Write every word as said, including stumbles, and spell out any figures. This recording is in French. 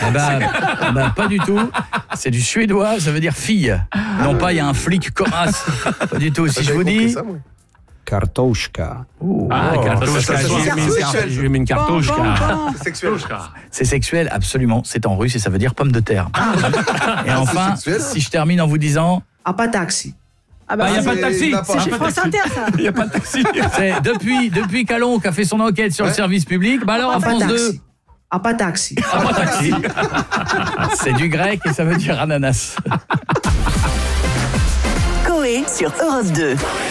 Ah bah, ah bah, pas du tout. C'est du suédois, ça veut dire fille. Non pas, il y a un flic corasse. Pas du tout. Si je vous dis... Kartoshka. Oh. Ah, kartoshka, ça, ça, je lui ai mis une ça, carte- ça, je lui ai mis une kartoshka. C'est sexuel. C'est sexuel, absolument. C'est en russe et ça veut dire pomme de terre. Et enfin, sexuel, hein. si je termine en vous disant... Ah, pas taxi. Ah Bah, il n'y a c'est- pas de taxi. n'a pas- c'est chez Pas de France taxi. Inter, ça. Il n'y a pas de taxi. C'est depuis, depuis qu'Alon a fait son enquête sur le Ouais. service public, bah alors Ah, en pas France deux... taxi. Ah, pas taxi. Ah, pas taxi. C'est du grec et ça veut dire ananas. Coé sur Europe deux.